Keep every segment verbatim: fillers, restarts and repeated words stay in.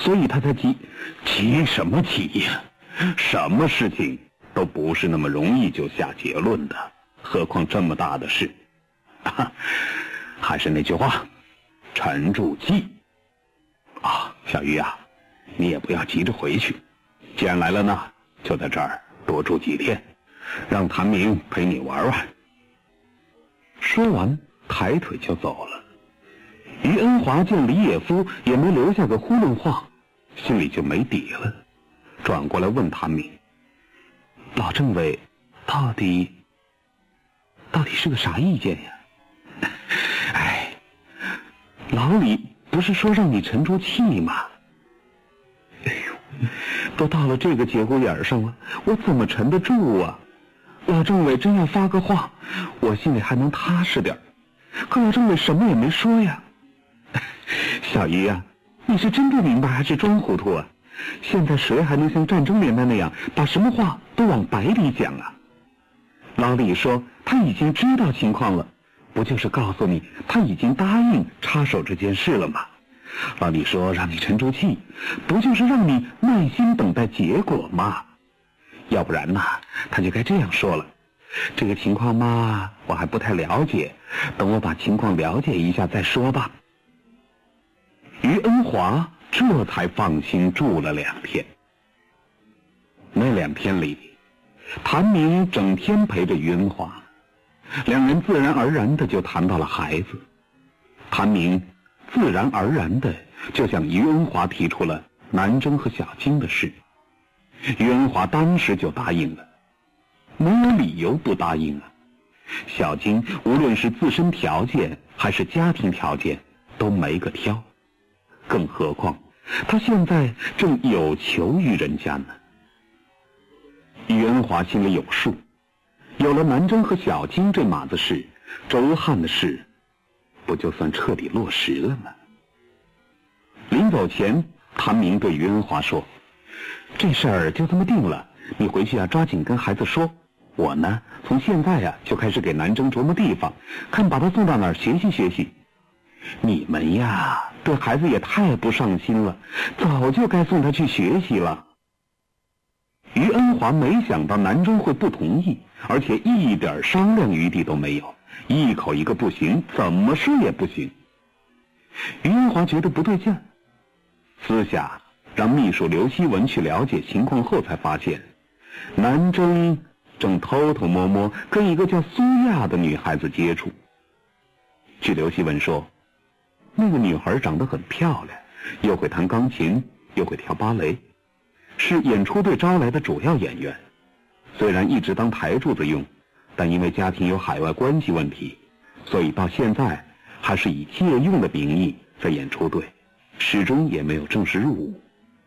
所以他才急。急什么急呀？什么事情都不是那么容易就下结论的，何况这么大的事。啊，还是那句话，沉住气。啊，小鱼啊，你也不要急着回去，既然来了呢，就在这儿多住几天，让谭明陪你玩玩。说完，抬腿就走了。于恩华见李野夫也没留下个囫囵话，心里就没底了，转过来问谭明：“老政委，到底到底是个啥意见呀？”哎，老李不是说让你沉住气吗？哎呦，都到了这个节骨眼上了，我怎么沉得住啊？老政委真要发个话，我心里还能踏实点。可老政委什么也没说呀。小鱼啊，你是真不明白还是装糊涂啊？现在谁还能像战争年代那样把什么话都往白里讲啊？老李说他已经知道情况了，不就是告诉你他已经答应插手这件事了吗？老李说让你沉住气，不就是让你耐心等待结果吗？要不然呢，他就该这样说了：这个情况嘛，我还不太了解，等我把情况了解一下再说吧。于恩华这才放心住了两天。那两天里，谭明整天陪着于恩华，两人自然而然的就谈到了孩子。谭明自然而然的就向于恩华提出了南征和小金的事。于恩华当时就答应了，没有理由不答应啊。小金无论是自身条件还是家庭条件都没个挑，更何况他现在正有求于人家呢。于恩华心里有数，有了南征和小金这码子事，周汉的事不就算彻底落实了吗？临走前，谭明对于恩华说：“这事儿就这么定了，你回去啊抓紧跟孩子说。我呢，从现在呀、啊、就开始给南征琢磨地方，看把他送到哪儿学习学习。你们呀，对孩子也太不上心了，早就该送他去学习了。”于恩华没想到南征会不同意，而且一点商量余地都没有，一口一个不行，怎么说也不行。于恩华觉得不对劲儿，私下让秘书刘希文去了解情况后，才发现南征正偷偷摸摸跟一个叫苏亚的女孩子接触。据刘希文说，那个女孩长得很漂亮，又会弹钢琴，又会跳芭蕾，是演出队招来的主要演员。虽然一直当台柱子用，但因为家庭有海外关系问题，所以到现在还是以借用的名义在演出队，始终也没有正式入伍。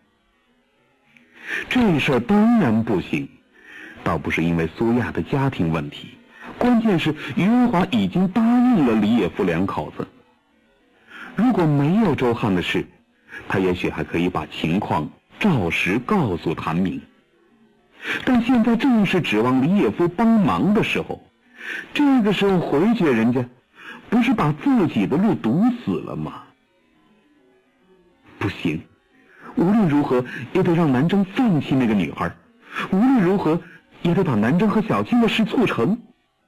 这事儿当然不行，倒不是因为苏亚的家庭问题，关键是于文华已经答应了李野夫两口子。如果没有周汉的事，他也许还可以把情况照实告诉谭明，但现在正是指望李野夫帮忙的时候，这个时候回绝人家，不是把自己的路堵死了吗？不行，无论如何也得让南征放弃那个女孩，无论如何也得把南征和小青的事促成。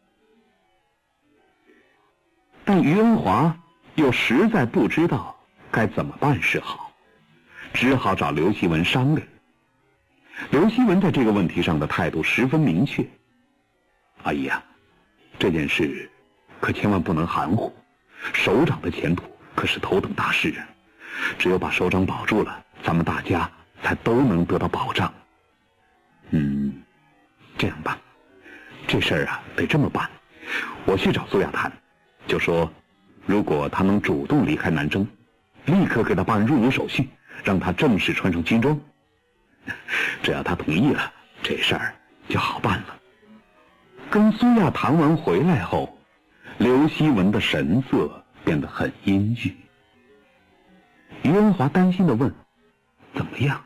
但于恩华又实在不知道该怎么办是好，只好找刘希文商量。刘希文在这个问题上的态度十分明确：阿姨啊，这件事可千万不能含糊，首长的前途可是头等大事啊，只有把首长保住了，咱们大家才都能得到保障。嗯，这样吧，这事儿啊得这么办，我去找苏亚谈，就说如果他能主动离开南征，立刻给他办入伍手续，让他正式穿上军装。只要他同意了，这事儿就好办了。跟苏亚谈完回来后，刘希文的神色变得很阴郁。于恩华担心地问：怎么样？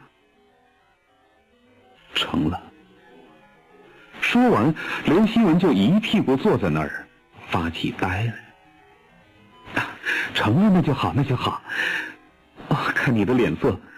成了。说完，刘希文就一屁股坐在那儿，发起呆来。啊，成了，那就好，那就好。哦，看你的脸色，